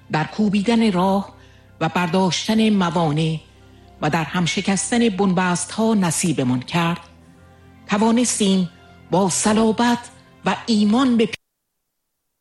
در کوبیدن راه و برداشتن موانع و در هم شکستن بنبست‌ها نصیبمان کرد، توانستیم با صلابت و ایمان به